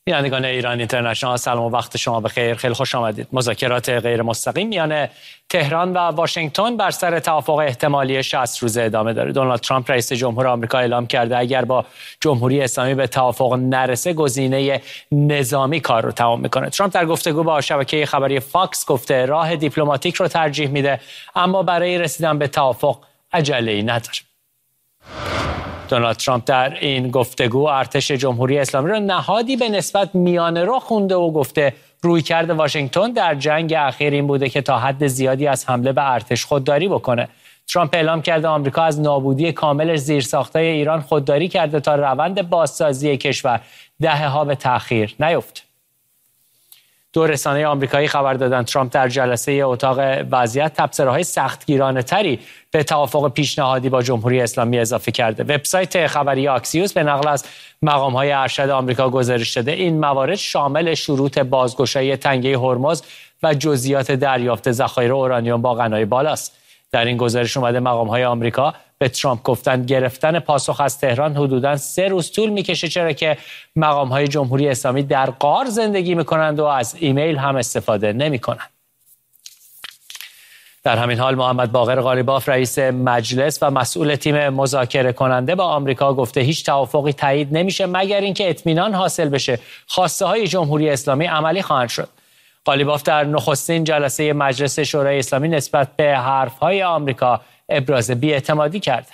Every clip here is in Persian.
بینندگان ایران اینترنشنال، سلام و وقت شما بخیر. خیلی خوش آمدید. مذاکرات غیر مستقیم میان تهران و واشنگتن بر سر توافق احتمالی 60 روزه ادامه داره. دونالد ترامپ رئیس جمهور آمریکا اعلام کرده اگر با جمهوری اسلامی به توافق نرسه گزینه نظامی کار رو تمام میکنه. ترامپ در گفتگو با شبکه خبری فاکس گفته راه دیپلماتیک رو ترجیح میده، اما برای رسیدن به توافق عجله‌ای نداره. دونالد ترامپ در این گفتگو ارتش جمهوری اسلامی را نهادی به نسبت میانه رو خونده و گفته رویکرد واشنگتن در جنگ اخیر این بوده که تا حد زیادی از حمله به ارتش خودداری بکنه. ترامپ اعلام کرده آمریکا از نابودی کامل زیرساخت‌های ایران خودداری کرده تا روند بازسازی کشور دهه‌ها به تأخیر نیفته. دو رسانه آمریکایی خبر دادند ترامپ در جلسه اتاق وضعیت تبصره‌های سختگیرانه‌تری به توافق پیشنهادی با جمهوری اسلامی اضافه کرده. وبسایت خبری آکسیوس به نقل از مقام‌های ارشد آمریکا گزارش داده این موارد شامل شروط بازگشایی تنگه هرمز و جزئیات دریافت ذخایر اورانیوم با غنای بالاست. در این گزارش اومده مقام‌های آمریکا به ترامپ گفتند گرفتن پاسخ از تهران حدوداً 3 روز طول میکشه، چرا که مقام‌های جمهوری اسلامی در غار زندگی میکنند و از ایمیل هم استفاده نمیکنند. در همین حال محمد باقر قالیباف رئیس مجلس و مسئول تیم مذاکره کننده با آمریکا گفته هیچ توافقی تایید نمیشه مگر اینکه اطمینان حاصل بشه خواسته های جمهوری اسلامی عملی خواهند شد. قالیباف در نخستین جلسه مجلس شورای اسلامی نسبت به حرف‌های آمریکا ابراز بی‌اعتمادی کرد.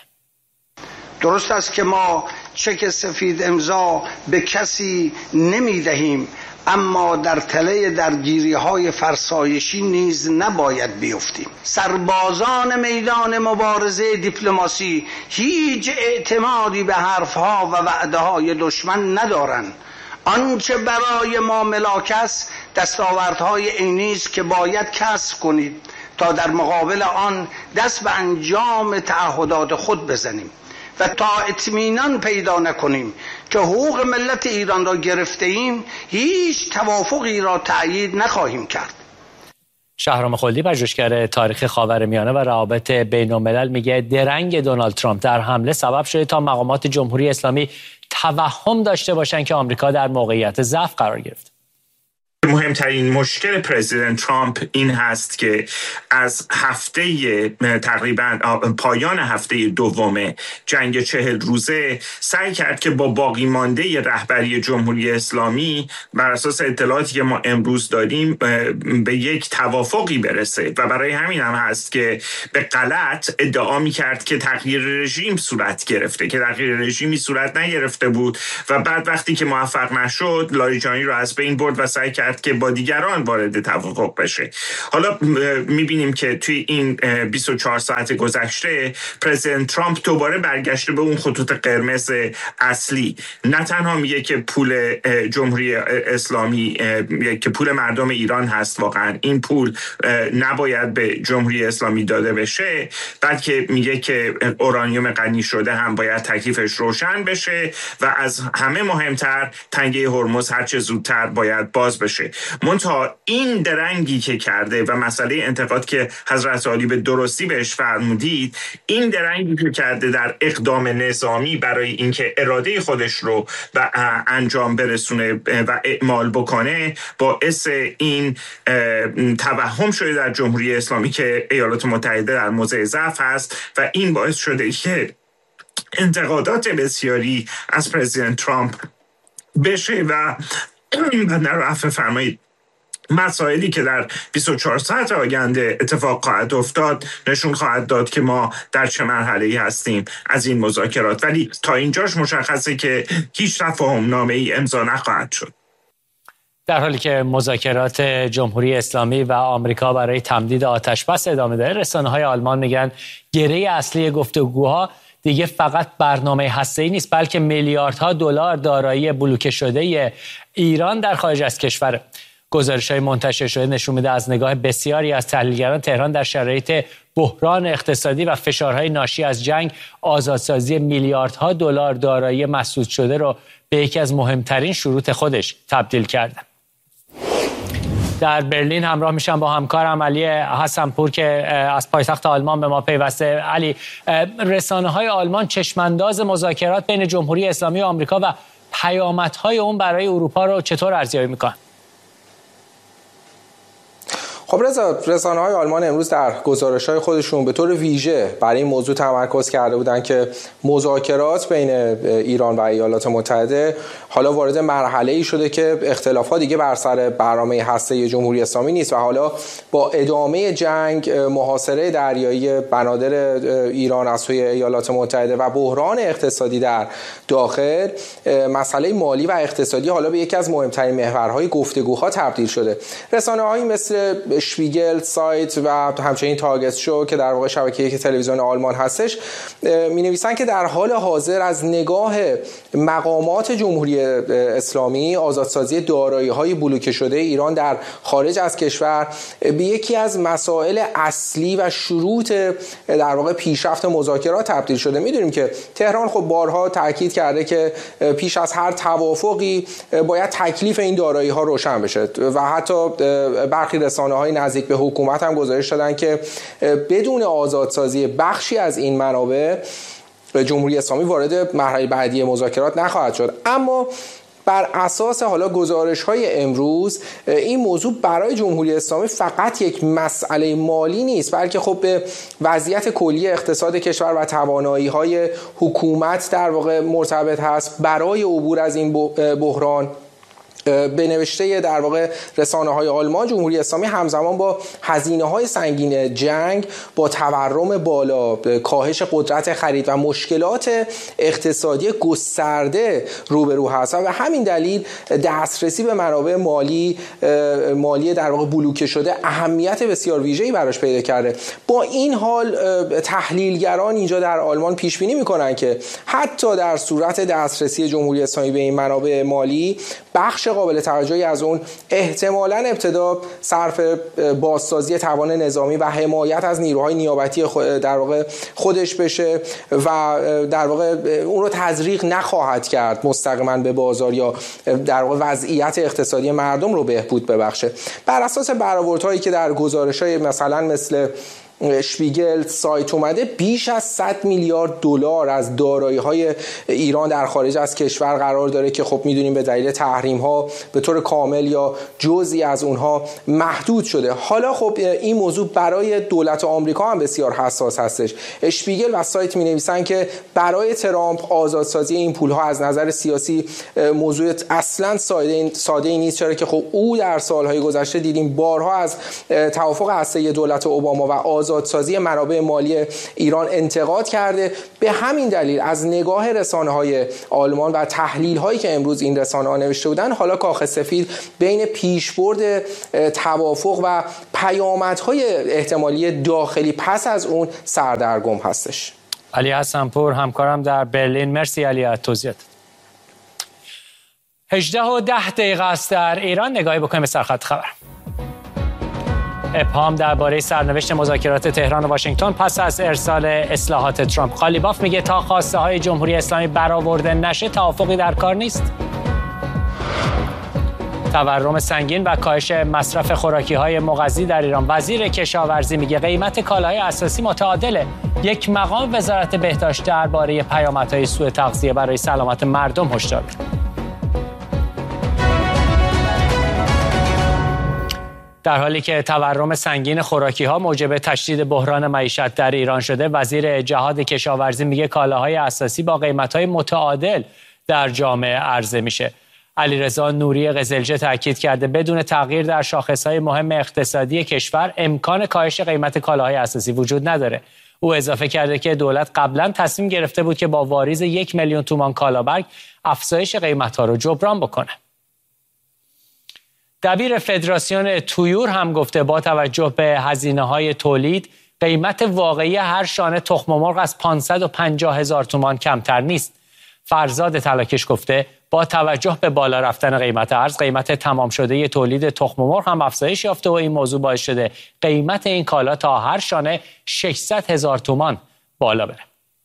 درست است که ما چک سفید امضا به کسی نمی‌دهیم، اما در تله درگیری‌های فرسایشی نیز نباید بیفتیم. سربازان میدان مبارزه دیپلماسی هیچ اعتمادی به حرف‌ها و وعده‌های دشمن ندارند. آنچه برای ما ملاک است دستاوردهای عینی است که باید کسب کنید تا در مقابل آن دست به انجام تعهدات خود بزنیم و تا اطمینان پیدا نکنیم که حقوق ملت ایران را گرفته ایم هیچ توافقی را تأیید نخواهیم کرد. شهرام خلدی، پژوهشگر تاریخ خاورمیانه و روابط بین‌الملل، میگه درنگ دونالد ترامپ در حمله سبب شده تا مقامات جمهوری اسلامی توهم داشته باشند که آمریکا در موقعیت ضعف قرار گرفت. مهمترین مشکل پرزیدنت ترامپ این هست که از هفته تقریبا پایان هفته دوم جنگ 40 روزه سعی کرد که با باقی مانده رهبری جمهوری اسلامی بر اساس اطلاعاتی که ما امروز داریم به یک توافقی برسه و برای همین هم هست که به غلط ادعا می‌کرد که تغییر رژیم صورت گرفته، که تغییر رژیمی صورت نگرفته بود و بعد وقتی که موفق نشد لاریجانی رو از بین برد و سعی کرد که با دیگران وارد توافق بشه. حالا میبینیم که توی این 24 ساعت گذشته پرزیدنت ترامپ دوباره برگشته به اون خطوط قرمز اصلی. نه تنها میگه که پول جمهوری اسلامی که پول مردم ایران هست، واقعا این پول نباید به جمهوری اسلامی داده بشه، بعد که میگه که اورانیوم غنی شده هم باید تکلیفش روشن بشه و از همه مهمتر تنگه هرمز هر چه زودتر باید باز بشه. منتها این درنگی که کرده و مسئله انتقاد که حضرت عالی به درستی بهش فرمودید، این درنگی که کرده در اقدام نظامی برای اینکه اراده خودش رو به انجام برسونه و اعمال بکنه، باعث این توهم شده در جمهوری اسلامی که ایالات متحده در موضع ضعف هست و این باعث شده که انتقادات بسیاری از پرزیدنت ترامپ بشه و در عفو فرمایید مسائلی که در 24 ساعت آینده اتفاق خواهد افتاد نشون خواهد داد که ما در چه مرحله‌ای هستیم از این مذاکرات، ولی تا اینجاش مشخصه که هیچ تفاهم‌نامه‌ای امضا نخواهد شد. در حالی که مذاکرات جمهوری اسلامی و آمریکا برای تمدید آتش‌بس ادامه داره، رسانه‌های آلمان میگن گره اصلی گفتگوها دیگه فقط برنامه هسته‌ای نیست، بلکه میلیاردها دلار دارایی بلوکه شده ایران در خارج از کشور. گزارش‌های منتشر شده نشون میده از نگاه بسیاری از تحلیلگران تهران در شرایط بحران اقتصادی و فشارهای ناشی از جنگ آزادسازی میلیاردها دلار دارایی مسدود شده رو به یکی از مهمترین شروط خودش تبدیل کرده. در برلین همراه میشم با همکارم علی حسن‌پور که از پایتخت آلمان به ما پیوسته. علی، رسانه‌های آلمان چشمانداز مذاکرات بین جمهوری اسلامی و آمریکا و پیامدهای اون برای اروپا رو چطور ارزیابی میکنن؟ خب رضا، رسانه‌های آلمان امروز در گزارش‌های خودشون به طور ویژه برای این موضوع تمرکز کرده بودند که مذاکرات بین ایران و ایالات متحده حالا وارد مرحله‌ای شده که اختلافات دیگه بر سر برنامه هسته جمهوری اسلامی نیست و حالا با ادامه جنگ، محاصره دریایی بنادر ایران از سوی ایالات متحده و بحران اقتصادی در داخل، مسئله مالی و اقتصادی حالا به یکی از مهمترین محورهای گفتگوها تبدیل شده. رسانه‌هایی مثل شپیگل، سایت و همچنین تاگت شو که در واقع شبکه‌ای تلویزیون آلمان هستش می‌نویسن که در حال حاضر از نگاه مقامات جمهوری اسلامی آزادسازی دارایی‌های بلوکه شده ایران در خارج از کشور به یکی از مسائل اصلی و شروط در واقع پیشرفت مذاکرات تبدیل شده. می‌دونیم که تهران خب بارها تاکید کرده که پیش از هر توافقی باید تکلیف این دارایی‌ها روشن بشه و حتی برخی رسانه‌های نزدیک به حکومت هم گزارش دادن که بدون آزادسازی بخشی از این منابع جمهوری اسلامی وارد مرحله بعدی مذاکرات نخواهد شد. اما بر اساس حالا گزارش‌های امروز این موضوع برای جمهوری اسلامی فقط یک مسئله مالی نیست، بلکه خب به وضعیت کلی اقتصاد کشور و توانایی‌های حکومت در واقع مرتبط هست برای عبور از این بحران. به نوشته در واقع رسانه‌های آلمان، جمهوری اسلامی همزمان با هزینه‌های سنگین جنگ، با تورم بالا، کاهش قدرت خرید و مشکلات اقتصادی گسترده روبرو هست و به همین دلیل دسترسی به منابع مالی در واقع بلوکه شده اهمیت بسیار ویژه‌ای براش پیدا کرده. با این حال تحلیلگران اینجا در آلمان پیش بینی می‌کنن که حتی در صورت دسترسی جمهوری اسلامی به این منابع مالی، بخش قابل توجهی از اون احتمالاً ابتدا صرف بازسازی توان نظامی و حمایت از نیروهای نیابتی در واقع خودش بشه و در واقع اون رو تزریق نخواهد کرد مستقیما به بازار یا در واقع وضعیت اقتصادی مردم رو بهبود ببخشه. بر اساس برآوردهایی که در گزارش‌های مثلا مثل شپیگل سایت اومده، بیش از 100 میلیارد دلار از دارایی‌های ایران در خارج از کشور قرار داره که خب میدونیم به دلیل تحریم‌ها به طور کامل یا جزئی از اونها محدود شده. حالا خب این موضوع برای دولت آمریکا هم بسیار حساس هستش. شپیگل و سایت می‌نویسن که برای ترامپ آزادسازی این پول‌ها از نظر سیاسی موضوع اصلاً ساده‌ای نیست، چرا که خب او در سال‌های گذشته دیدیم بارها از توافق هسته‌ای دولت اوباما و آزادسازی منابع مالی ایران انتقاد کرده. به همین دلیل از نگاه رسانه‌های آلمان و تحلیل‌هایی که امروز این رسانه‌ها نوشته بودن، حالا کاخ سفید بین پیشبرد توافق و پیامدهای احتمالی داخلی پس از اون سردرگم هستش. علی حسن‌پور همکارم در برلین، مرسی علی از توضیحات. 18:10 است در ایران. نگاهی بکنیم به سرخط خبر. ابهام درباره سرنوشت مذاکرات تهران و واشنگتن پس از ارسال اصلاحات ترامپ. قالیباف میگه تا خواسته های جمهوری اسلامی برآورده نشه توافقی در کار نیست. تورم سنگین و کاهش مصرف خوراکی های مغذی در ایران. وزیر کشاورزی میگه قیمت کالاهای اساسی متعادله. یک مقام وزارت بهداشت درباره پیامدهای سوء تغذیه برای سلامت مردم هشدار داد. در حالی که تورم سنگین خوراکی‌ها موجب تشدید بحران معیشت در ایران شده، وزیر جهاد کشاورزی میگه کالاهای اساسی با قیمت‌های متعادل در جامعه عرضه میشه. علیرضا نوری قزلجه تاکید کرده بدون تغییر در شاخص‌های مهم اقتصادی کشور امکان کاهش قیمت کالاهای اساسی وجود نداره. او اضافه کرده که دولت قبلا تصمیم گرفته بود که با واریز 1 میلیون تومان کالابرگ افزایش قیمت‌ها رو جبران بکنه. دبیر فدراسیون طیور هم گفته با توجه به هزینه‌های تولید قیمت واقعی هر شانه تخم مرغ از 550,000 تومان کمتر نیست. فرزاد طلاکش گفته با توجه به بالا رفتن قیمت ارز، قیمت تمام شده تولید تخم مرغ هم افزایش یافته و این موضوع باعث شده قیمت این کالا تا هر شانه 600,000 تومان بالا بره.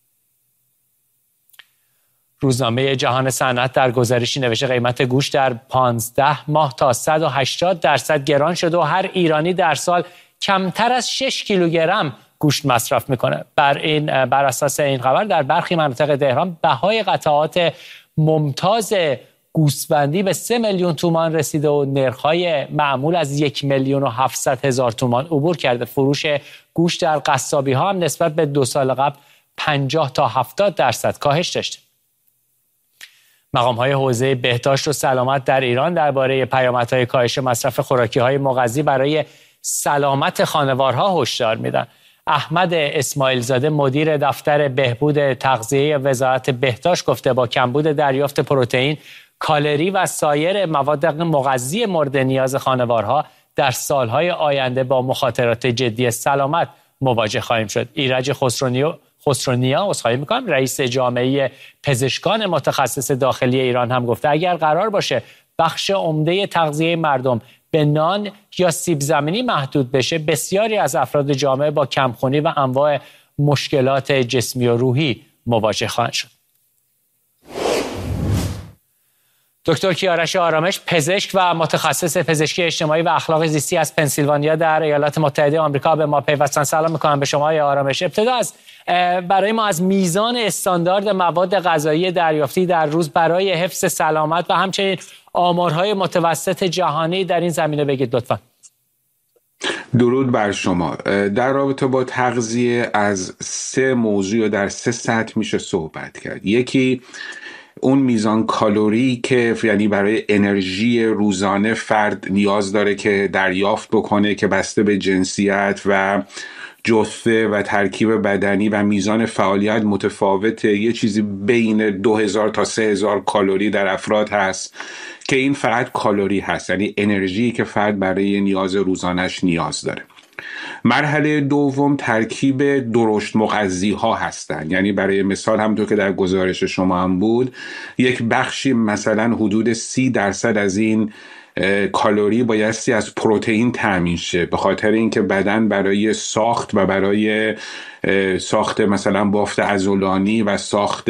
روزنامه جهان صنعت در گزارشی نوشته قیمت گوشت در 15 ماه تا 180% گران شده و هر ایرانی در سال کمتر از 6 کیلوگرم گوشت مصرف میکنه. بر اساس این خبر در برخی مناطق تهران بهای قطعات ممتاز گوسفندی به 3 میلیون تومان رسیده و نرخ‌های معمول از 1,700,000 تومان عبور کرده. فروش گوشت در قصابی‌ها هم نسبت به 2 سال قبل 50 تا 70% کاهش داشته. مقام‌های حوزه بهداشت و سلامت در ایران درباره پیامدهای کاهش مصرف خوراکی‌های مغذی برای سلامت خانوارها هشدار میدن. احمد اسماعیل زاده مدیر دفتر بهبود تغذیه وزارت بهداشت گفته با کمبود دریافت پروتئین، کالری و سایر مواد مغذی مورد نیاز خانوارها در سالهای آینده با مخاطرات جدی سلامت مواجه خواهیم شد. ایرج خسرونیا رئیس جامعه پزشکان متخصص داخلی ایران هم گفته اگر قرار باشه بخش عمده تغذیه مردم به نان یا سیب زمینی محدود بشه، بسیاری از افراد جامعه با کمخونی و انواع مشکلات جسمی و روحی مواجه خواهند شد. دکتر کیارش آرامش، پزشک و متخصص پزشکی اجتماعی و اخلاق زیستی از پنسیلوانیا در ایالات متحده آمریکا به ما پیوستن. سلام میکنم به شما آقای آرامش. ابتدا برای ما از میزان استاندارد مواد غذایی دریافتی در روز برای حفظ سلامت و همچنین آمارهای متوسط جهانی در این زمینه بگید لطفا. درود بر شما. در رابطه با تغذیه از 3 موضوع در 3 سطح میشه صحبت کرد. یکی اون میزان کالری که یعنی برای انرژی روزانه فرد نیاز داره که دریافت بکنه که بسته به جنسیت و جثه و ترکیب بدنی و میزان فعالیت متفاوته. یه چیزی بین 2000 تا 3000 کالری در افراد هست که این فقط کالری هست، یعنی انرژی که فرد برای نیاز روزانش نیاز داره. مرحله دوم ترکیب درشت مغذی ها هستند، یعنی برای مثال همونطور که در گزارش شما هم بود، یک بخشی مثلا حدود 30% از این کالری بایستی از پروتئین تامین شه، به خاطر اینکه بدن برای ساخت و برای ساخت مثلا بافت عضلانی و ساخت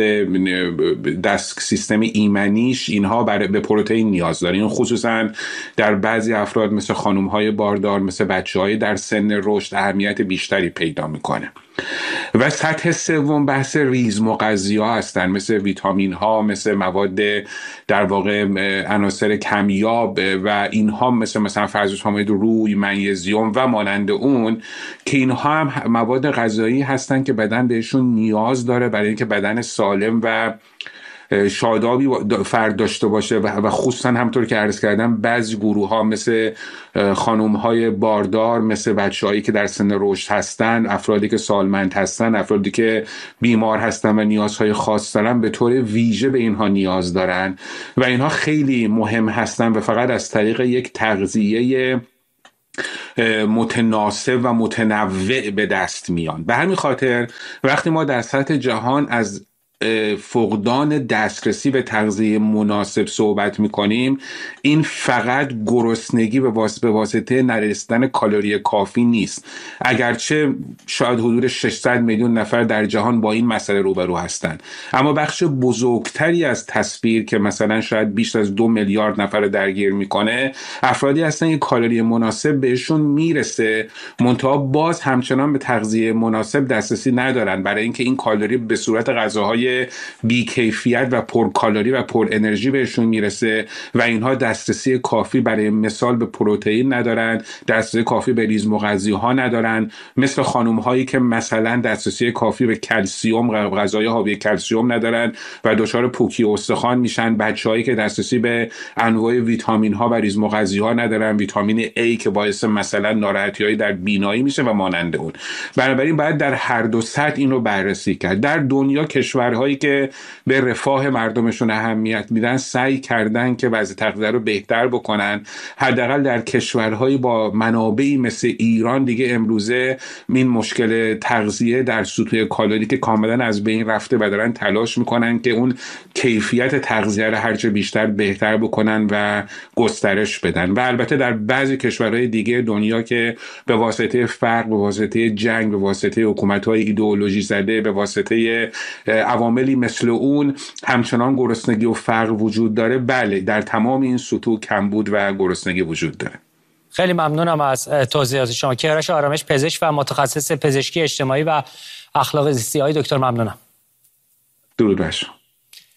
دست سیستم ایمنیش اینها به پروتئین نیاز داره. این خصوصا در بعضی افراد مثل خانم‌های باردار، مثل بچه‌های در سن رشد اهمیت بیشتری پیدا میکنه. و سطح سوم بحث ریز مغذی‌ها هستن، مثل ویتامین ها، مثل مواد در واقع عناصر کمیاب و اینها مثلا فرزوسامید روی، منیزیم و مانند اون، که اینها هم مواد غذایی هستن که بدن بهشون نیاز داره برای اینکه بدن سالم و شادابی فرد داشته باشه و خصوصا همطور که عرض کردم بعضی گروه ها مثل خانم های باردار، مثل بچه هایی که در سن رشد هستن، افرادی که سالمند هستن، افرادی که بیمار هستن و نیازهای خاص دارن، به طور ویژه به اینها نیاز دارن و اینها خیلی مهم هستن و فقط از طریق یک تغذیه متناسب و متنوع به دست میان. به همین خاطر وقتی ما در سطح جهان از فقدان دسترسی به تغذیه مناسب صحبت میکنیم، این فقط گرسنگی به واسطه نرسیدن کالری کافی نیست، اگرچه شاید حدود 600 میلیون نفر در جهان با این مسئله روبرو هستند، اما بخش بزرگتری از تصویر که مثلا شاید بیش از 2 میلیارد نفر درگیر میکنه، افرادی هستن که کالری مناسب بهشون میرسه منتها باز همچنان به تغذیه مناسب دسترسی ندارن، برای اینکه این کالری به صورت غذاهای بی‌کیفیت و پر کالری و پر انرژی بهشون میرسه و اینها دسترسی کافی برای مثال به پروتئین ندارن، دسترسی کافی به ریز مغذی ها ندارن، مثل خانم هایی که مثلا دسترسی کافی به کلسیم، غذای حاوی کلسیم ندارن و دچار پوکی استخوان میشن، بچه‌هایی که دسترسی به انواع ویتامین ها و ریز مغذی ها ندارن، ویتامین A که باعث مثلا ناراحتی‌های در بینایی میشه و مانند اون. بنابراین باید در هر دو سطح این رو بررسی کرد. در دنیا کشورهایی که به رفاه مردمشون اهمیت میدن سعی کردن که وضع تغذیه رو بهتر بکنن. حداقل در کشورهایی با منابعی مثل ایران دیگه امروزه این مشکل تغذیه در سطوح کالری که کاملا از بین رفته و دارن تلاش میکنن که اون کیفیت تغذیه رو هرچه بیشتر بهتر بکنن و گسترش بدن. و البته در بعضی کشورهای دیگه دنیا که به واسطه فقر، به واسطه جنگ، به واسطه حکومت‌های ایدئولوژی زده، به واسطه عواملی مثل اون همچنان گرسنگی و فقر وجود داره. بله، در تمام این سطوح کمبود و گرسنگی وجود داره. خیلی ممنونم از توضیحات شما. کیارش آرامش، پزشک و متخصص پزشکی اجتماعی و اخلاق زیستی. های دکتر ممنونم. درود بر شما.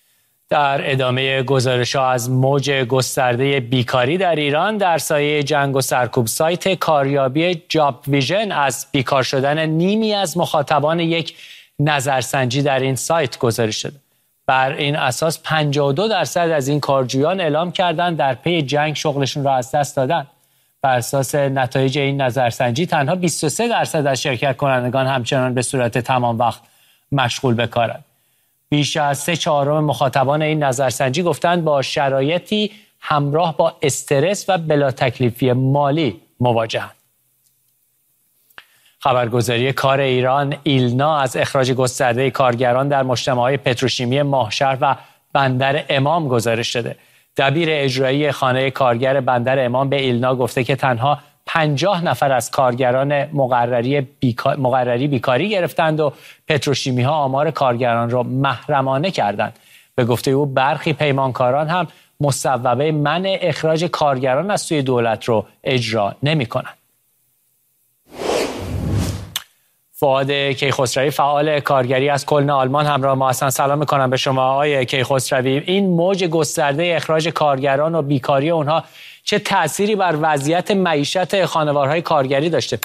در ادامه گزارش‌ها از موج گسترده بیکاری در ایران در سایه جنگ و سرکوب، سایت کاریابی جاب ویژن از بیکار شدن نیمی از مخاطبان یک نظرسنجی در این سایت گزارش شده. بر این اساس 52% از این کارجویان اعلام کردند در پی جنگ شغلشون را از دست دادن. بر اساس نتایج این نظرسنجی تنها 23% از شرکت کنندگان همچنان به صورت تمام وقت مشغول به کارند. بیش از 3/4 مخاطبان این نظرسنجی گفتند با شرایطی همراه با استرس و بلا تکلیفی مالی مواجهند. خبرگزاری کار ایران ایلنا از اخراج گسترده کارگران در مجتمع‌های پتروشیمی ماهشهر و بندر امام گزارش داده. دبیر اجرایی خانه کارگر بندر امام به ایلنا گفته که تنها 50 نفر از کارگران مقرری بیکاری گرفتند و پتروشیمی ها آمار کارگران را محرمانه کردند. به گفته او برخی پیمانکاران هم مصوبه منع اخراج کارگران از سوی دولت رو اجرا نمی کنند. فؤاد کیخسروی فعال کارگری از کلن آلمان همراه ما هستند. سلام میکنم به شما آقای کیخسروی. این موج گسترده اخراج کارگران و بیکاری اونها چه تأثیری بر وضعیت معیشت خانوارهای کارگری داشته؟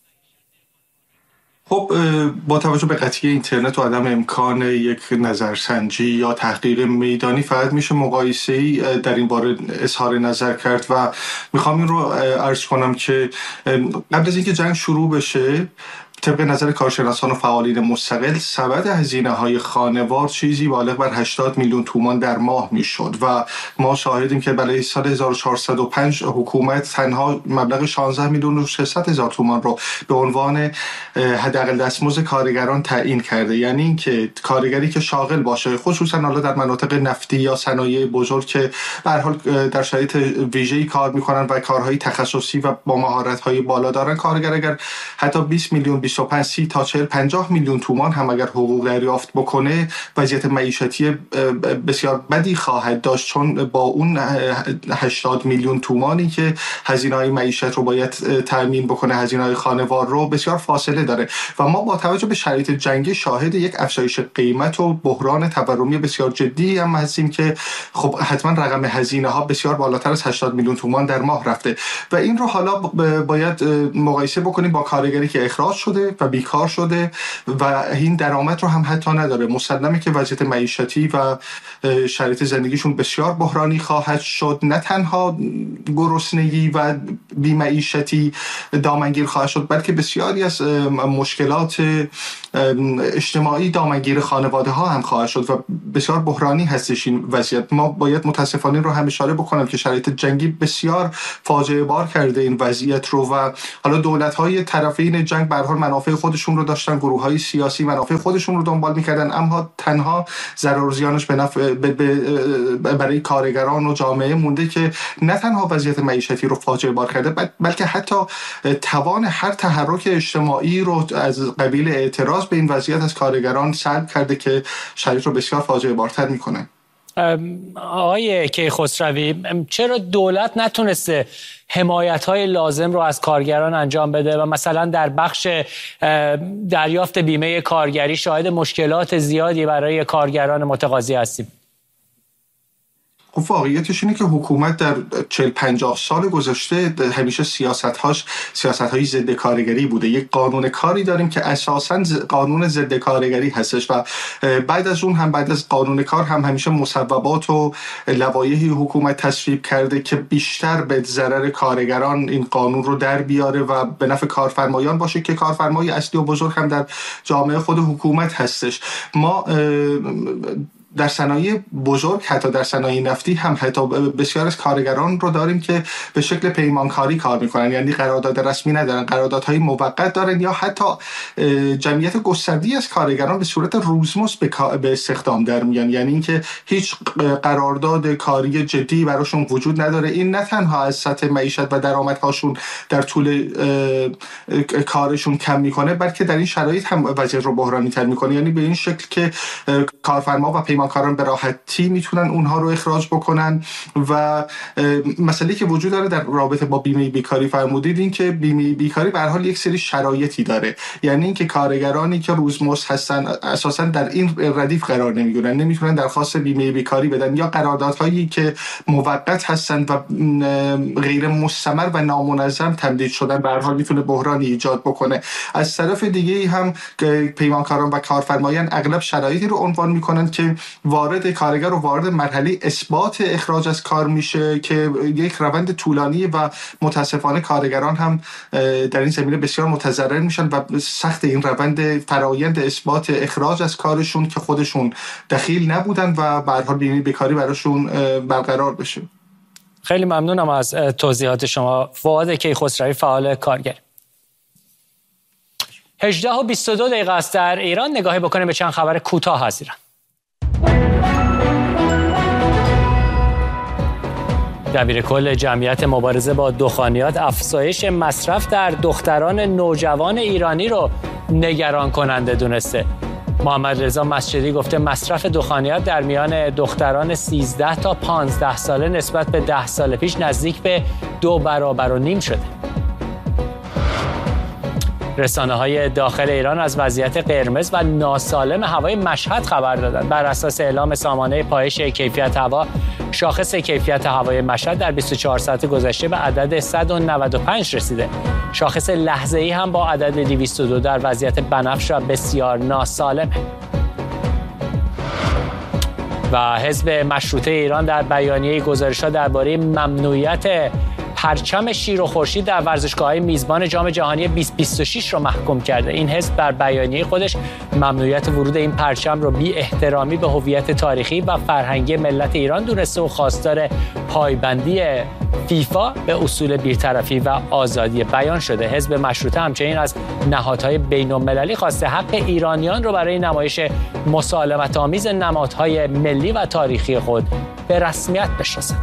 خب با توجه به قطعی اینترنت و عدم امکان یک نظرسنجی یا تحقیق میدانی فقط میشه مقایسه‌ای در این باره اظهار نظر کرد و میخوام این رو عرض کنم که قبل از اینکه جنگ شروع بشه طبق نظر کارشناسان و فعالین مستقل سبد هزینه‌های خانوار چیزی بالغ بر 80 میلیون تومان در ماه میشد و ما شاهدیم که برای سال 1405 حکومت تنها مبلغ 16 میلیون و 600 هزار تومان رو به عنوان حداقل دستمزد کارگران تعیین کرده. یعنی اینکه کارگری که شاغل باشه، خصوصا حالا در مناطق نفتی یا صنایع بزرگ که به هر حال در شرایط ویژه‌ای کار میکنن و کارهای تخصصی و با مهارت‌های بالا دارن، کارگر اگر حتی 20 میلیون 25 30 تا 40 50 میلیون تومان هم اگر حقوق دریافت بکنه وضعیت معیشتی بسیار بدی خواهد داشت، چون با اون 80 میلیون تومانی که هزینه‌های معیشت رو باید تامین بکنه، هزینه‌های خانوار رو، بسیار فاصله داره و ما با توجه به شرایط جنگی شاهد یک افزایش قیمت و بحران تورمی بسیار جدی هم هستیم که خب حتما رقم هزینه‌ها بسیار بالاتر از 80 میلیون تومان در ماه رفته و این رو حالا باید مقایسه بکنیم با کارگری که اخراج شده و بیکار شده و این درآمد رو هم حتی نداره. مسلمه که وضعیت معیشتی و شرایط زندگیشون بسیار بحرانی خواهد شد. نه تنها گرسنگی و بی‌معیشتی دامنگیر خواهد شد، بلکه بسیاری از مشکلات اجتماعی دامنگیر خانواده ها هم خواهد شد و بسیار بحرانی هستش این وضعیت. ما باید متاسفانه رو هم اشاره بکنم که شرایط جنگی بسیار فاجعه بار کرده این وضعیت رو و حالا دولت های طرفین جنگ به هر حال منافع خودشون رو داشتن، گروه های سیاسی منافع خودشون رو دنبال میکردن، اما تنها ضرر و زیانش به نفع برای کارگران و جامعه مونده که نه تنها وضعیت معیشتی رو فاجعه بار کرده، بلکه حتی توان هر تحرک اجتماعی رو از قبیل اعتراض به این وضعیت از کارگران سلب کرده که شرایط رو بسیار فاجعه بارتر میکنه. آقای کیخسروی، چرا دولت نتونسته حمایت‌های لازم رو از کارگران انجام بده و مثلا در بخش دریافت بیمه کارگری شاهد مشکلات زیادی برای کارگران متقاضی هستیم؟ خب واقعیتش اینه که حکومت در 40-50 سال گذشته همیشه سیاست‌های ضد کارگری بوده. یک قانون کاری داریم که اساساً قانون ضد کارگری هستش و بعد از اون هم بعد از قانون کار هم همیشه مصوبات و لوایح حکومت تصویب کرده که بیشتر به ضرر کارگران این قانون رو در بیاره و به نفع کارفرمایان باشه که کارفرمای اصلی و بزرگ هم در جامعه خود حکومت هستش. ما در صنایع بزرگ، حتی در صنایع نفتی هم حتی بسیار از کارگران رو داریم که به شکل پیمانکاری کار میکنن، یعنی قرارداد رسمی ندارن، قراردادهای موقت دارن یا حتی جمعیت گسترده‌ای از کارگران به صورت روزمزد به استخدام در میان، یعنی اینکه هیچ قرارداد کاری جدی براشون وجود نداره. این نه تنها از سطح معیشت و درآمدهاشون در طول کارشون کم میکنه، بلکه در این شرایط هم وضعیت رو بحرانی تر میکنه، یعنی به این شکل که کارفرما و پیمانکاران به راحتی میتونن اونها رو اخراج بکنن. و مسئله که وجود داره در رابطه با بیمه بیکاری فرمودید این که بیمه بیکاری به هر حال یک سری شرایطی داره، یعنی اینکه کارگرانی که روزمزد هستن اساسا در این ردیف قرار نمیگیرن، نمیتونن درخواست بیمه بیکاری بدن، یا قراردادهایی که موقت هستن و غیر مستمر و نامنظم تمدید شدن به هر حال میتونه بحرانی ایجاد بکنه. از طرف دیگه هم پیمانکاران و کارفرمایان اغلب شرایطی رو عنوان میکنن که کارگر رو وارد مرحله اثبات اخراج از کار میشه که یک روند طولانی و متاسفانه کارگران هم در این زمینه بسیار متضرر میشن و سخت این روند فرایند اثبات اخراج از کارشون که خودشون دخیل نبودن و به هر حال بیمه بیکاری براشون برقرار بشه. خیلی ممنونم از توضیحات شما. فؤاد کیخسروی، فعال کارگر. 18:22 است در ایران. نگاهی بکنیم به چند خبر کوتاه از ایران. دبیرکل جمعیت مبارزه با دخانیات افزایش مصرف در دختران نوجوان ایرانی رو نگران کننده دونسته. محمد رضا مسجدی گفته مصرف دخانیات در میان دختران 13 تا 15 ساله نسبت به 10 سال پیش نزدیک به 2.5 برابر شده. رسانه‌های داخل ایران از وضعیت قرمز و ناسالم هوای مشهد خبر دادند. بر اساس اعلام سامانه پایش کیفیت هوا، شاخص کیفیت هوای مشهد در 24 ساعت گذشته به عدد 195 رسیده. شاخص لحظه‌ای هم با عدد 202 در وضعیت بنفش و بسیار ناسالم. و حزب مشروطه ایران در بیانیه گزارش‌ها درباره ممنوعیت پرچم شیر و خورشید در ورزشگاه‌های میزبان جام جهانی 2026 را محکوم کرده. این حزب در بیانیه خودش ممنوعیت ورود این پرچم را بی احترامی به هویت تاریخی و فرهنگی ملت ایران دونسته و خواستار پایبندی فیفا به اصول بی‌طرفی و آزادی بیان شده. حزب مشروطه همچنین از نهادهای بین‌المللی خواسته حق ایرانیان را برای نمایش مسالمت‌آمیز نمادهای ملی و تاریخی خود به رسمیت بشناسند.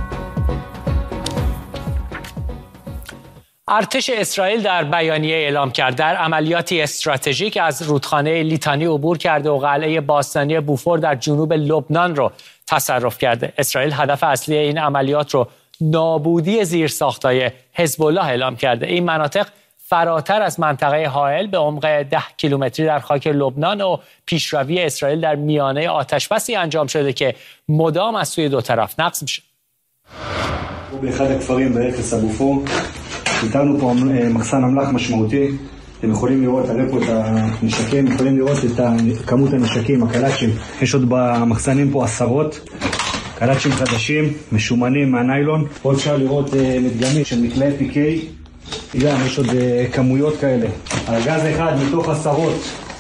ارتش اسرائیل در بیانیه اعلام کرد در عملیاتی استراتژیک از رودخانه لیتانی عبور کرده و قلعه باستانی بوفور در جنوب لبنان رو تصرف کرده. اسرائیل هدف اصلی این عملیات رو نابودی زیرساخت‌های حزب الله اعلام کرده. این مناطق فراتر از منطقه حائل به عمق 10 کیلومتری در خاک لبنان و پیشروی اسرائیل در میانه آتش‌بسی انجام شده که مدام از سوی دو طرف نقض میشه. באחד הכפרים באפס הבופור, איתנו פה מחסן אמל"ח משמעותי. אתם יכולים לראות, הרי פה את הנשקים, יכולים לראות את כמות הנשקים, הקלאצ'ים. יש עוד במחסנים פה עשרות, קלאצ'ים חדשים, משומנים מהניילון. פה אפשר לראות מדגמית של מקלעי PK, גם יש עוד כמויות כאלה. ארגז אחד מתוך עשרות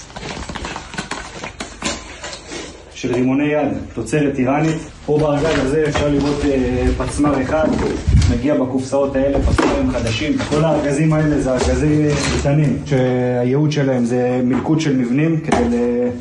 של רימוני יד, תוצרת איראנית. פה בארגז הזה אפשר לראות פצמר אחד, מגיע בקופסאות האלה, פצמרים חדשים. כל הארגזים האלה זה ארגזים קטנים, שהייעוד שלהם זה מלכוד של מבנים, כדי